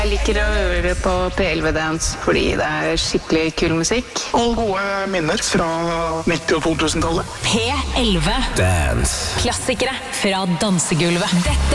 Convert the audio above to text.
Jeg liker å høre på P11 Dance fordi det skikkelig kul musikk. Og gode minner fra 90- og 2000-tallet. P11 Dance. Klassikere fra dansegulvet. Dette